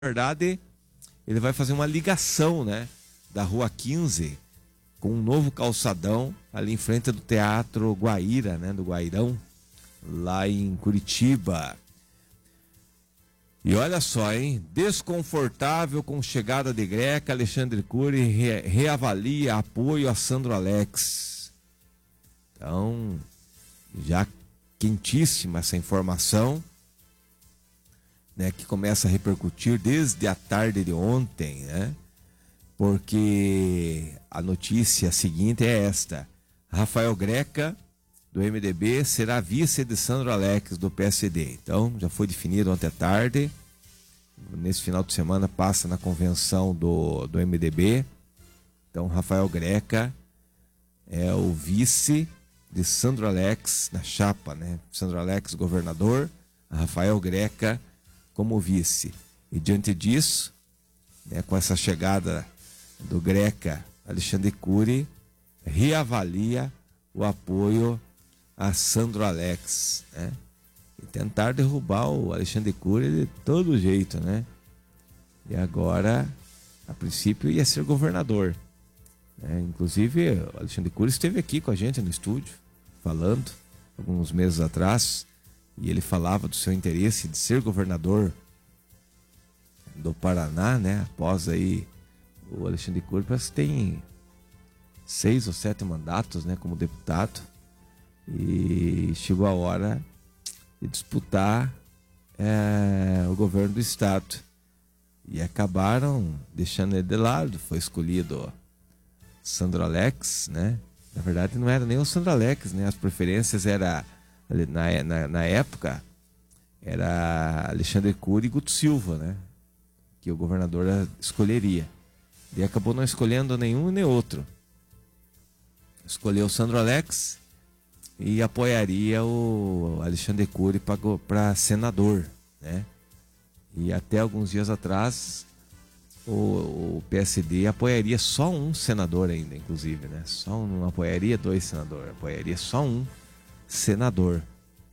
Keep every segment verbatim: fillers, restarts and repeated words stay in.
verdade, ele vai fazer uma ligação, né, da Rua quinze com um novo calçadão ali em frente do Teatro Guaíra, né, do Guairão, lá em Curitiba. E olha só, hein, desconfortável com chegada de Greca, Alexandre Cury re reavalia apoio a Sandro Alex. Então, já quentíssima essa informação, né, que começa a repercutir desde a tarde de ontem, né? Porque a notícia seguinte é esta: Rafael Greca, do M D B, será vice de Sandro Alex, do P S D. Então, já foi definido ontem à tarde. Nesse final de semana passa na convenção do, do M D B. Então, Rafael Greca é o vice de Sandro Alex na chapa, né? Sandro Alex, governador, Rafael Greca como vice. E diante disso, né, com essa chegada do Greca, Alexandre Cury reavalia o apoio a Sandro Alex, né? E tentar derrubar o Alexandre Cury de todo jeito, né? E agora, a princípio, ia ser governador, né? Inclusive, o Alexandre Cury esteve aqui com a gente no estúdio, falando, alguns meses atrás, e ele falava do seu interesse de ser governador do Paraná, né? Após aí o Alexandre Cury parece que tem seis ou sete mandatos, né, como deputado, e chegou a hora de disputar é, o governo do estado, e acabaram deixando ele de lado. Foi escolhido Sandro Alex, né? Na verdade não era nem o Sandro Alex, né? As preferências era na, na, na época era Alexandre Cury e Guto Silva, né, que o governador escolheria. E acabou não escolhendo nenhum nem outro. Escolheu o Sandro Alex e apoiaria o Alexandre Cury para senador, né? E até alguns dias atrás o, o P S D apoiaria só um senador ainda, inclusive, né? Só um, não apoiaria dois senadores, apoiaria só um senador.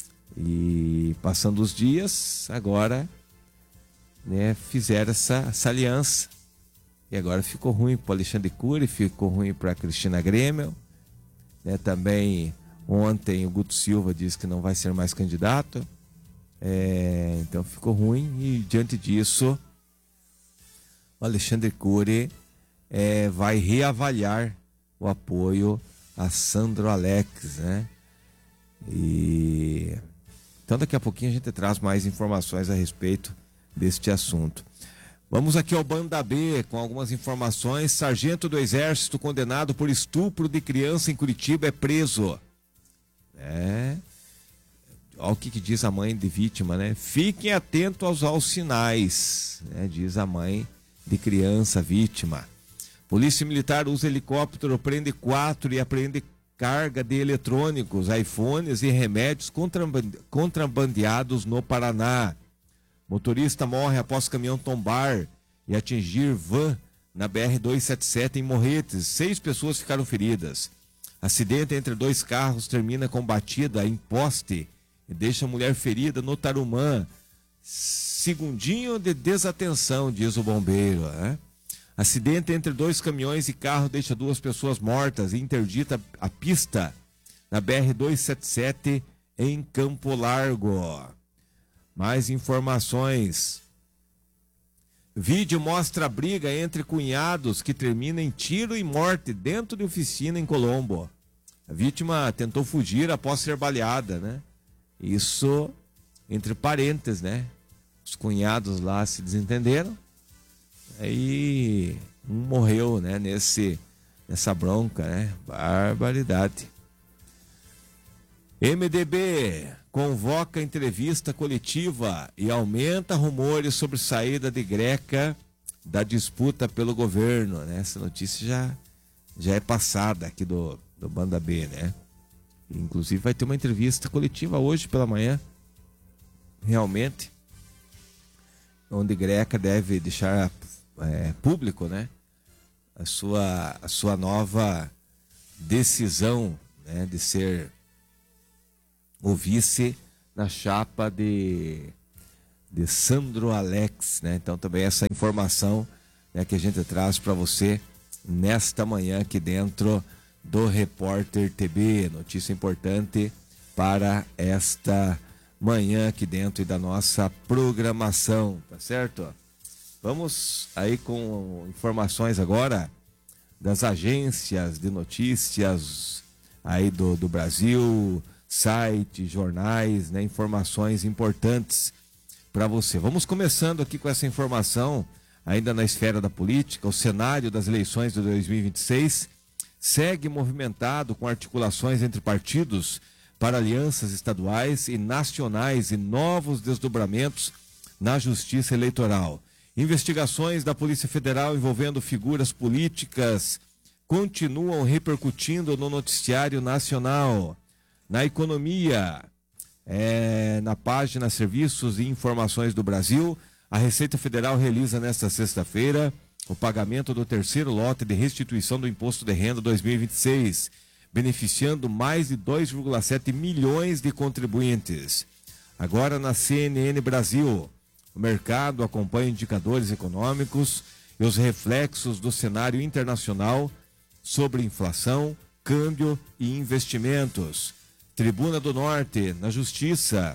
E passando os dias, agora, né, fizeram essa, essa aliança. E agora ficou ruim para o Alexandre Cury, ficou ruim para a Cristina Grêmio, né? Também ontem o Guto Silva disse que não vai ser mais candidato. É, então ficou ruim, e diante disso o Alexandre Cury é, vai reavaliar o apoio a Sandro Alex, né? E então daqui a pouquinho a gente traz mais informações a respeito deste assunto. Vamos aqui ao Banda B com algumas informações. Sargento do Exército condenado por estupro de criança em Curitiba é preso. É. Olha o que, que diz a mãe de vítima, né? Fiquem atentos aos, aos sinais, né? Diz a mãe de criança vítima. Polícia Militar usa helicóptero, prende quatro e apreende carga de eletrônicos, iPhones e remédios contrabandeados no Paraná. Motorista morre após caminhão tombar e atingir van na B R duzentos e setenta e sete em Morretes. Seis pessoas ficaram feridas. Acidente entre dois carros termina com batida em poste e deixa a mulher ferida no Tarumã. Segundinho de desatenção, diz o bombeiro, né? Acidente entre dois caminhões e carro deixa duas pessoas mortas e interdita a pista na B R duzentos e setenta e sete em Campo Largo. Mais informações. Vídeo mostra a briga entre cunhados que termina em tiro e morte dentro de oficina em Colombo. A vítima tentou fugir após ser baleada, né? Isso entre parentes, né? Os cunhados lá se desentenderam. Aí um morreu, né? Nesse, nessa bronca, né? Barbaridade. M D B convoca entrevista coletiva e aumenta rumores sobre saída de Greca da disputa pelo governo, né? Essa notícia já, já é passada aqui do, do Banda B, né? Inclusive vai ter uma entrevista coletiva hoje pela manhã, realmente, onde Greca deve deixar é, público, né, a sua, a sua nova decisão, né, de ser o vice na chapa de de Sandro Alex, né? Então também essa informação, né, que a gente traz para você nesta manhã aqui dentro do Repórter T B, notícia importante para esta manhã aqui dentro da nossa programação, tá certo? Vamos aí com informações agora das agências de notícias aí do, do Brasil, sites, jornais, né, informações importantes para você. Vamos começando aqui com essa informação, ainda na esfera da política. O cenário das eleições de dois mil e vinte e seis segue movimentado com articulações entre partidos para alianças estaduais e nacionais e novos desdobramentos na Justiça Eleitoral. Investigações da Polícia Federal envolvendo figuras políticas continuam repercutindo no noticiário nacional. Na economia, é, na página Serviços e Informações do Brasil, a Receita Federal realiza nesta sexta-feira o pagamento do terceiro lote de restituição do Imposto de Renda dois mil e vinte e seis, beneficiando mais de dois vírgula sete milhões de contribuintes. Agora na C N N Brasil, o mercado acompanha indicadores econômicos e os reflexos do cenário internacional sobre inflação, câmbio e investimentos. Tribuna do Norte, na Justiça.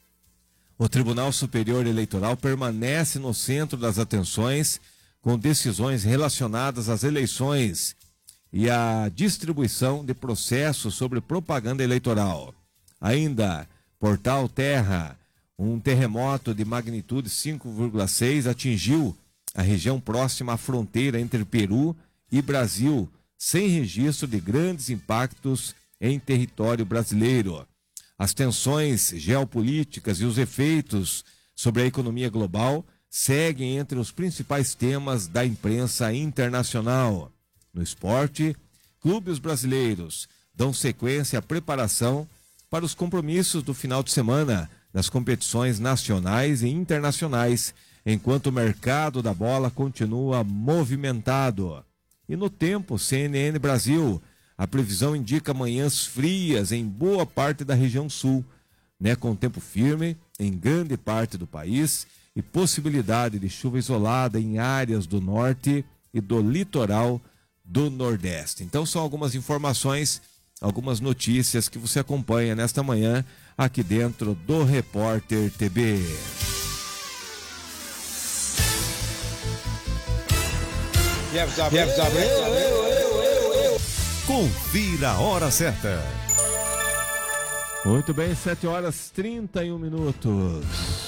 O Tribunal Superior Eleitoral permanece no centro das atenções com decisões relacionadas às eleições e à distribuição de processos sobre propaganda eleitoral. Ainda, Portal Terra, um terremoto de magnitude cinco vírgula seis atingiu a região próxima à fronteira entre Peru e Brasil, sem registro de grandes impactos em território brasileiro. As tensões geopolíticas e os efeitos sobre a economia global seguem entre os principais temas da imprensa internacional. No esporte, clubes brasileiros dão sequência à preparação para os compromissos do final de semana nas competições nacionais e internacionais, enquanto o mercado da bola continua movimentado. E no tempo, C N N Brasil, a previsão indica manhãs frias em boa parte da região sul, né, com tempo firme em grande parte do país e possibilidade de chuva isolada em áreas do norte e do litoral do Nordeste. Então são algumas informações, algumas notícias que você acompanha nesta manhã aqui dentro do Repórter T B. Confira a hora certa. Muito bem, sete horas e trinta e um minutos.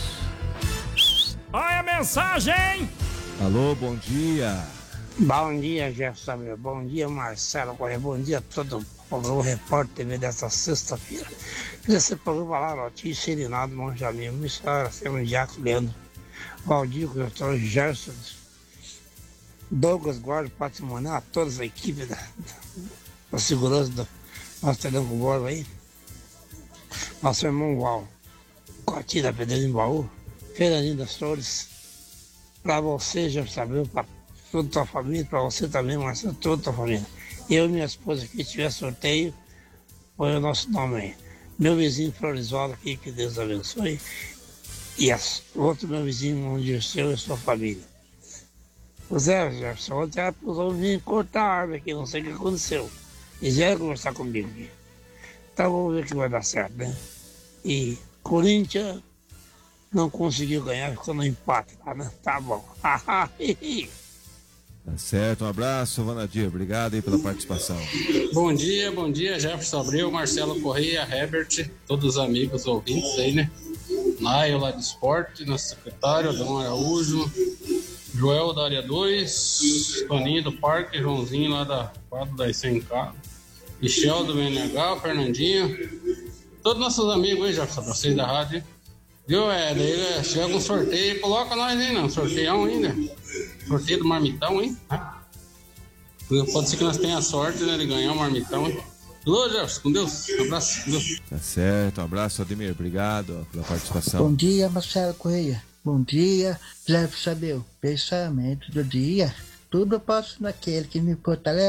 Olha a mensagem! Alô, bom dia. Bom dia, Jefferson. Bom dia, Marcelo Correia. Bom dia a todo o programa Repórter T V dessa sexta-feira. Esse programa lá, notícia, Irinaldo Monjaminho, Missionário, Sérgio Jaco, Leandro, Valdir, Doutor Gerson, Douglas, guarda patrimonial, a todas a equipe da, da segurança do nosso Telão com Borba aí. Nosso irmão Val, Cotinha da Pedreira em Baú, Fernandinho das Flores, para você, Jefferson, para toda a tua família, para você também, Marcelo, toda a tua família. Eu e minha esposa aqui, tiver sorteio, põe o nosso nome aí. Meu vizinho Floresvaldo aqui, que Deus abençoe. E as, o outro meu vizinho, onde o seu e a sua família. O Zé Jefferson, ontem era para os homens cortar a árvore aqui, não sei o que aconteceu. Eles vieram conversar comigo aqui. Então vamos ver que vai dar certo, né? E Corinthians não conseguiu ganhar, ficou no empate lá, né? Tá bom. Tá certo, um abraço, Vanadir, obrigado aí pela participação. Bom dia, bom dia, Jefferson Abreu, Marcelo Correia, Herbert, todos os amigos ouvintes aí, né? Naio lá de esporte, nosso secretário, Adão Araújo, Joel da área dois, Toninho do Parque, Joãozinho lá da quadra das cem K, Michel do B N H, Fernandinho, todos nossos amigos aí, Jefferson, pra vocês da rádio. Viu? É, daí se tiver algum sorteio, coloca nós aí, não. Sorteio ainda. Sorteio do marmitão, hein? Pode ser que nós tenhamos a sorte, né, de ganhar o marmitão, hein? Alô, Jefferson, com Deus. Um abraço, com Deus. Tá certo, um abraço, Ademir. Obrigado pela participação. Bom dia, Marcelo Correia. Bom dia, Jefferson Abreu. Pensamento do dia. Tudo eu posso naquele que me fortalece.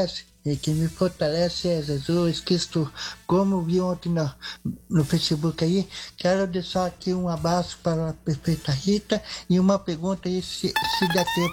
E quem me fortalece é Jesus Cristo. Como eu vi ontem no, no Facebook aí, quero deixar aqui um abraço para a perfeita Rita e uma pergunta aí, se, se der tempo